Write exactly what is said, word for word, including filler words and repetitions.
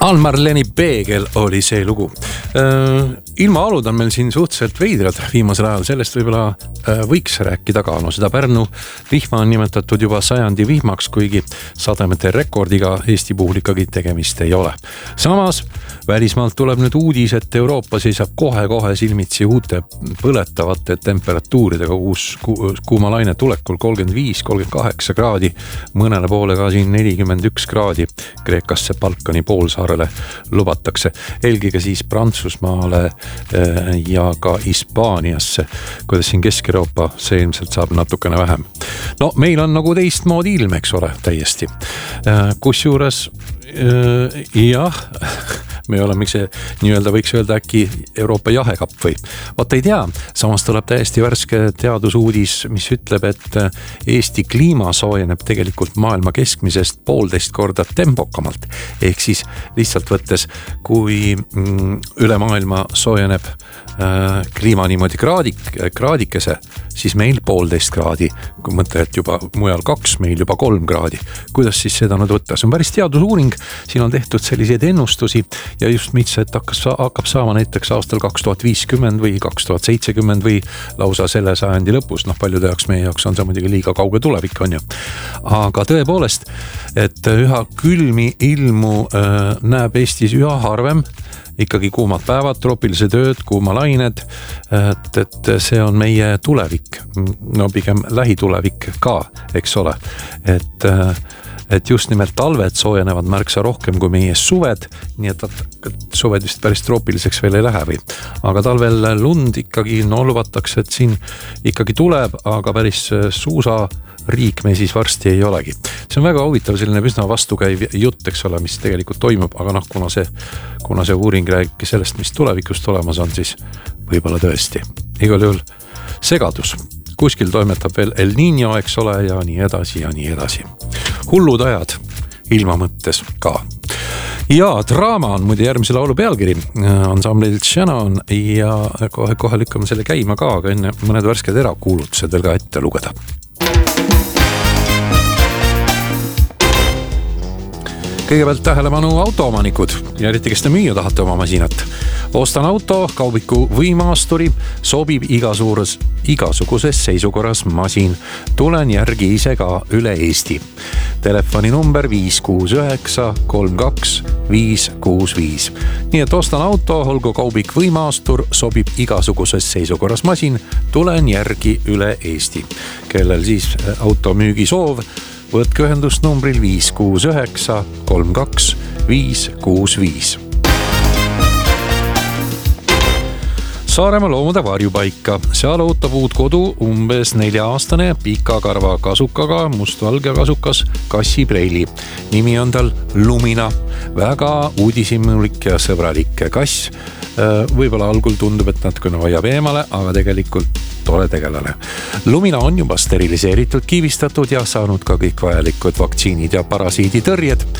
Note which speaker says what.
Speaker 1: Ann-Marlene Peegel oli see lugu. Ilmaalud on meil siin suhteliselt veidrad viimasel ajal, sellest võib-olla võiks rääkida ka. No seda Pärnu vihma on nimetatud juba sajandi vihmaks, kuigi sademete rekordiga Eesti puhul ikkagi tegemist ei ole. Samas välismaalt tuleb nüüd uudis, et Euroopa seisab kohe-kohe silmitsi uute põletavate temperatuuridega, kus kuumalaine tulekul kolmkümmend viis kolmkümmend kaheksa kraadi, mõnele poole ka siin nelikümmend üks kraadi Kreekasse Balkani poolsaarele lubatakse. Eelgiga siis Prantsusmaale ja ka Hispaaniasse, kuidas siin Kesk-Euroopa, see ilmselt saab natukene vähem. No meil on nagu teistmoodi ilm, eks ole, täiesti. Kus juures, jah, me oleme see nii-öelda võiks öelda äkki Euroopa jahekapp või. Vaat ei tea, samas tuleb täiesti värske teadusuudis, mis ütleb, et Eesti kliima soojeneb tegelikult maailma keskmisest poolteist korda tempokamalt. Ehk siis lihtsalt võttes, kui üle maailma soojeneb kliima niimoodi kraadik, kraadikese, siis meil poolteist kraadi, kui mõtle, et juba mujal kaks, meil juba kolm kraadi. Kuidas siis seda nüüd võtta? See on päris teadusuuring, siin on tehtud selliseid ennustusi ja just mitse, et hakkas, hakkab saama näiteks aastal kaks tuhat viiskümmend või kaks tuhat seitsekümmend või lausa selle sajandi lõpus. Noh, paljude jaoks meie jaoks on see muidugi liiga kauge tulevik, on ju. Aga tõepoolest, et üha külmi ilmu äh, näeb Eestis üha harvem, ikkagi kuumad päevad, troopilised ööd, kuumalained, et, et see on meie tulevik, no pigem lähitulevik ka, eks ole, et et just nimelt talved soojenevad märksa rohkem kui meie suved, nii et suved vist päris troopiliseks veel ei lähe või. Aga talvel lund ikkagi, no lubatakse, et siin ikkagi tuleb, aga päris suusa riik me siis varsti ei olegi. See on väga huvitav, selline üsna vastukäiv jutt, eks ole, mis tegelikult toimub, aga noh, kuna see, kuna see uuring räägi sellest, mis tulevikust olemas on, siis võib-olla tõesti. Igal juhul segadus. Kuskil toimetab veel El Niño, eks ole, ja nii edasi ja nii edasi. Hullud ajad ilma mõttes ka. Ja draama on muide järgmise laulu pealkiri. Ensemble Shannon ja kohe, kohe lükkame selle käima ka, aga enne mõned värsked erakuulutused veel ka ette lugeda. Kõigepealt tähelepanu autoomanikud ja eriti, kes te müüa tahate oma masinat. Ostan auto, kaubiku või maasturi, sobib igasuures, igasuguses seisukorras masin. Tulen järgi ise ka üle Eesti. Telefoni number viis kuus üheksa kolm kaks viis kuus viis. Nii et ostan auto, olgu kaubik või maastur, sobib igasuguses seisukorras masin. Tulen järgi üle Eesti. Kellel siis auto müügi soov, võtke ühendust numbril viis kuus üheksa kolm kaks viis kuus viis. Saaremaa loomude varjupaika. Seal ootab uut kodu umbes nelja-aastane pika-karva kasukaga, mustvalge kasukas Kassi Preili. Nimi on tal Lumina. Väga uudishimulik ja sõbralik kass. Võib-olla algul tundub, et natukene hoiab eemale, aga tegelikult tore tegelane. Lumina on juba steriliseeritud, kiivistatud ja saanud ka kõik vajalikud vaktsiinid ja parasiiditõrjed.